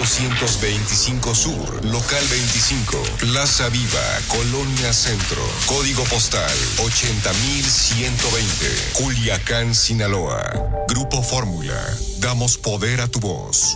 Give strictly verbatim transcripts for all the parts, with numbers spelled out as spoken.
cuatrocientos veinticinco Sur, Local veinticinco, Plaza Viva, Colonia Centro. Código postal ochenta mil ciento veinte, Culiacán, Sinaloa. Grupo Fórmula. Damos poder a tu voz.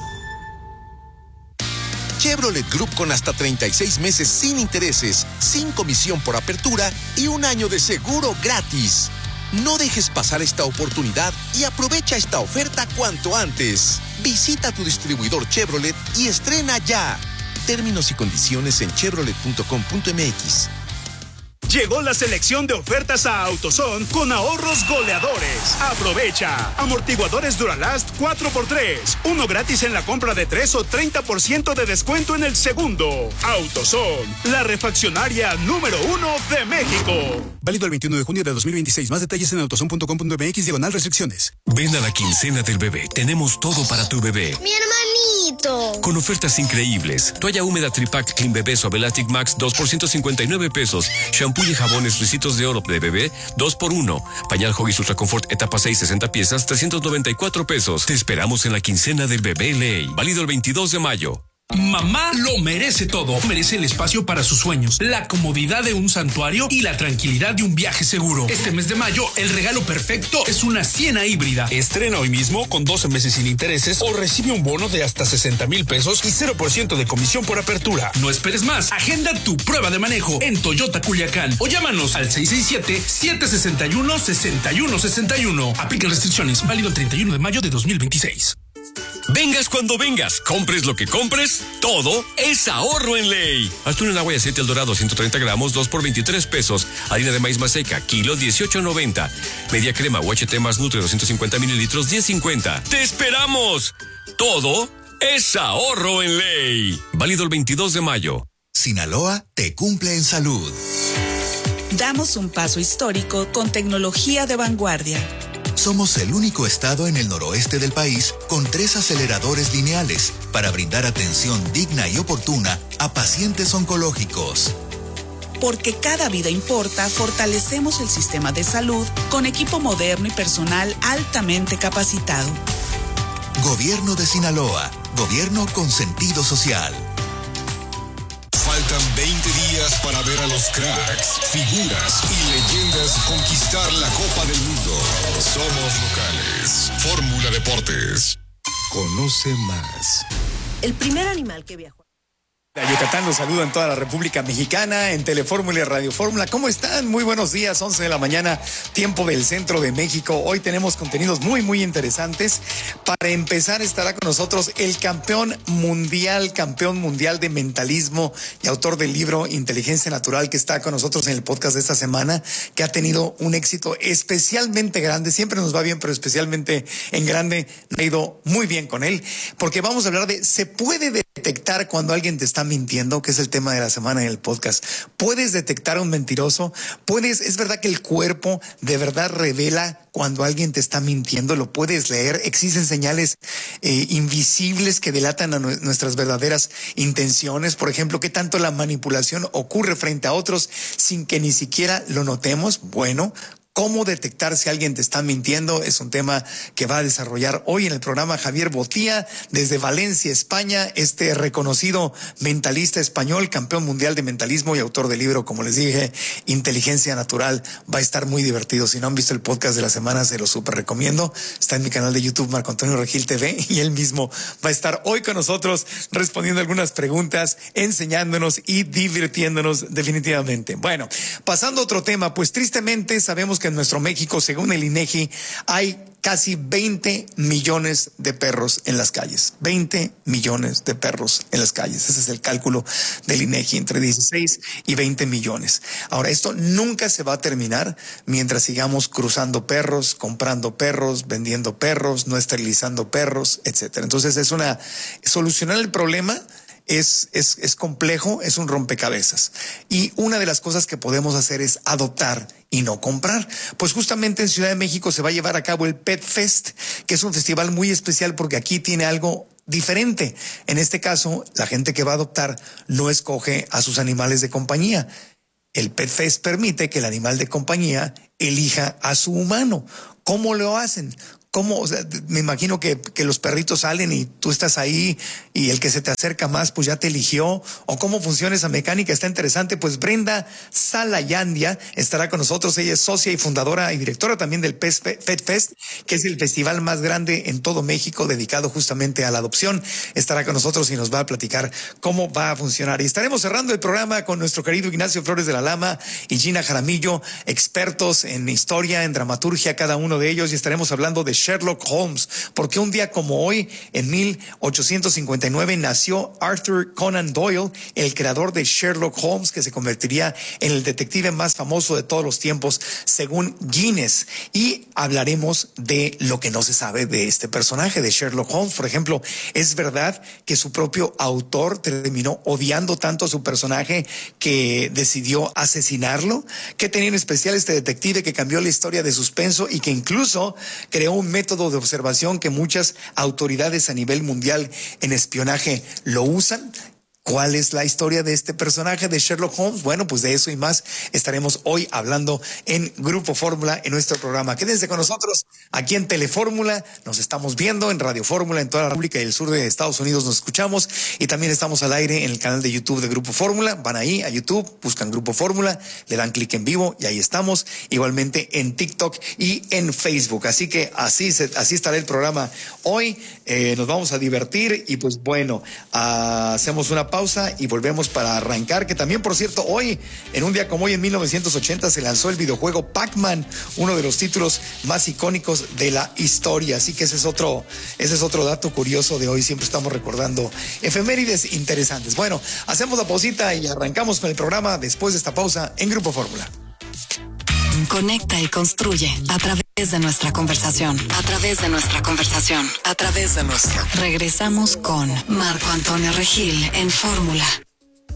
Chevrolet Group con hasta treinta y seis meses sin intereses, sin comisión por apertura y un año de seguro gratis. No dejes pasar esta oportunidad y aprovecha esta oferta cuanto antes. Visita tu distribuidor Chevrolet y estrena ya. Términos y condiciones en chevrolet punto com punto m x. Llegó la selección de ofertas a AutoZone con ahorros goleadores. Aprovecha. Amortiguadores Duralast cuatro por tres. Uno gratis en la compra de tres o treinta por ciento de descuento en el segundo. AutoZone, la refaccionaria número uno de México. Válido el veintiuno de junio de dos mil veintiséis. Más detalles en autozone punto com punto m x diagonal restricciones. Ven a la quincena del bebé. Tenemos todo para tu bebé. Mi hermanito. Con ofertas increíbles. Toalla húmeda Tripac Clean Bebé Suave Elastic Max dos por ciento cincuenta y nueve pesos. Shampoo y jabones Ricitos de Oro de bebé dos por uno. Pañal Huggies Ultra Comfort etapa seis, sesenta piezas, trescientos noventa y cuatro pesos. Te esperamos en la quincena del bebé Ley. Válido el veintidós de mayo. Mamá lo merece todo. Merece el espacio para sus sueños, la comodidad de un santuario y la tranquilidad de un viaje seguro. Este mes de mayo, el regalo perfecto es una Siena híbrida. Estrena hoy mismo con doce meses sin intereses o recibe un bono de hasta sesenta mil pesos y cero por ciento de comisión por apertura. No esperes más. Agenda tu prueba de manejo en Toyota Culiacán o llámanos al seis seis siete, siete seis uno, seis uno seis uno. Aplica restricciones. Válido el treinta y uno de mayo de dos mil veintiséis. Vengas cuando vengas, compres lo que compres, todo es ahorro en Ley. Atún en agua y aceite El Dorado ciento treinta gramos, dos por veintitrés pesos. Harina de maíz maseca, kilo dieciocho noventa. Media crema U H T más Nutre doscientos cincuenta mililitros, diez cincuenta. ¡Te esperamos! Todo es ahorro en Ley. Válido el veintidós de mayo. Sinaloa te cumple en salud. Damos un paso histórico con tecnología de vanguardia. Somos el único estado en el noroeste del país con tres aceleradores lineales para brindar atención digna y oportuna a pacientes oncológicos. Porque cada vida importa, fortalecemos el sistema de salud con equipo moderno y personal altamente capacitado. Gobierno de Sinaloa, gobierno con sentido social. Faltan veinte días para ver a los cracks, figuras y leyendas conquistar la Copa del Mundo. Somos locales. Fórmula Deportes. Conoce más. El primer animal que viajó A Yucatán los saludo en toda la República Mexicana, en Telefórmula y Radio Fórmula. ¿Cómo están? Muy buenos días, once de la mañana, tiempo del centro de México. Hoy tenemos contenidos muy, muy interesantes. Para empezar, estará con nosotros el campeón mundial, campeón mundial de mentalismo y autor del libro Inteligencia Natural, que está con nosotros en el podcast de esta semana, que ha tenido un éxito especialmente grande. Siempre nos va bien, pero especialmente en grande, me ha ido muy bien con él, porque vamos a hablar de, ¿se puede detectar cuando alguien te está mintiendo? Que es el tema de la semana en el podcast. ¿Puedes detectar a un mentiroso? ¿Puedes? Es verdad que el cuerpo de verdad revela cuando alguien te está mintiendo. Lo puedes leer. Existen señales eh, invisibles que delatan a nu- nuestras verdaderas intenciones. Por ejemplo, ¿qué tanto la manipulación ocurre frente a otros sin que ni siquiera lo notemos? Bueno, ¿cómo detectar si alguien te está mintiendo? Es un tema que va a desarrollar hoy en el programa Javier Botía, desde Valencia, España, este reconocido mentalista español, campeón mundial de mentalismo y autor del libro, como les dije, Inteligencia Natural. Va a estar muy divertido. Si no han visto el podcast de la semana, se lo súper recomiendo. Está en mi canal de YouTube, Marco Antonio Regil T V, y él mismo va a estar hoy con nosotros respondiendo algunas preguntas, enseñándonos y divirtiéndonos definitivamente. Bueno, pasando a otro tema, pues tristemente sabemos que en nuestro México, según el INEGI, hay casi veinte millones de perros en las calles. veinte millones de perros en las calles. Ese es el cálculo del INEGI, entre dieciséis y veinte millones. Ahora, esto nunca se va a terminar mientras sigamos cruzando perros, comprando perros, vendiendo perros, no esterilizando perros, etcétera. Entonces, es una solucionar el problema. Es, es, es complejo, es un rompecabezas. Y una de las cosas que podemos hacer es adoptar y no comprar. Pues justamente en Ciudad de México se va a llevar a cabo el Pet Fest, que es un festival muy especial porque aquí tiene algo diferente. En este caso, la gente que va a adoptar no escoge a sus animales de compañía. El Pet Fest permite que el animal de compañía elija a su humano. ¿Cómo lo hacen? ¿cómo? O sea, me imagino que, que los perritos salen y tú estás ahí y el que se te acerca más pues ya te eligió, o cómo funciona esa mecánica. Está interesante. Pues Brenda Salayandia estará con nosotros. Ella es socia y fundadora y directora también del Pet Fest, que es el festival más grande en todo México dedicado justamente a la adopción. Estará con nosotros y nos va a platicar cómo va a funcionar. Y estaremos cerrando el programa con nuestro querido Ignacio Flores de la Lama y Gina Jaramillo, expertos en historia, en dramaturgia, cada uno de ellos, y estaremos hablando de Sherlock Holmes, porque un día como hoy, en mil ochocientos cincuenta y nueve, nació Arthur Conan Doyle, el creador de Sherlock Holmes, que se convertiría en el detective más famoso de todos los tiempos, según Guinness. Y hablaremos de lo que no se sabe de este personaje, de Sherlock Holmes. Por ejemplo, ¿es verdad que su propio autor terminó odiando tanto a su personaje que decidió asesinarlo? ¿Qué tenía en especial este detective que cambió la historia de suspenso y que incluso creó un método de observación que muchas autoridades a nivel mundial en espionaje lo usan? ¿Cuál es la historia de este personaje de Sherlock Holmes? Bueno, pues de eso y más estaremos hoy hablando en Grupo Fórmula, en nuestro programa. Quédense con nosotros aquí en Telefórmula. Nos estamos viendo en Radio Fórmula en toda la República y el sur de Estados Unidos. Nos escuchamos y también estamos al aire en el canal de YouTube de Grupo Fórmula. Van ahí a YouTube, buscan Grupo Fórmula, le dan clic en vivo y ahí estamos. Igualmente en TikTok y en Facebook. Así que así, se, así estará el programa hoy. Eh, nos vamos a divertir y pues bueno, uh, hacemos una pausa. Pausa y volvemos para arrancar, que también, por cierto, hoy, en un día como hoy, en mil novecientos ochenta, se lanzó el videojuego Pac-Man, uno de los títulos más icónicos de la historia. Así que ese es otro, ese es otro dato curioso de hoy. Siempre estamos recordando efemérides interesantes. Bueno, hacemos la pausita y arrancamos con el programa después de esta pausa en Grupo Fórmula. Conecta y construye a través de nuestra conversación, a través de nuestra conversación, a través de nuestra. Regresamos con Marco Antonio Regil en Fórmula.